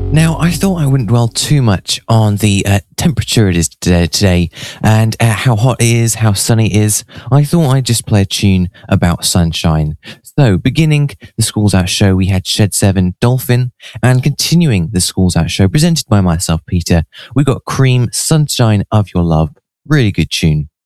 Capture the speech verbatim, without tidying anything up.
Now, I thought I wouldn't dwell too much on the uh, temperature it is today, today and uh, how hot it is, how sunny it is. I thought I'd just play a tune about sunshine. So, beginning the Schools Out show, we had Shed seven Dolphin, and continuing the Schools Out show, presented by myself, Peter, we got Cream, Sunshine of Your Love. Really good tune.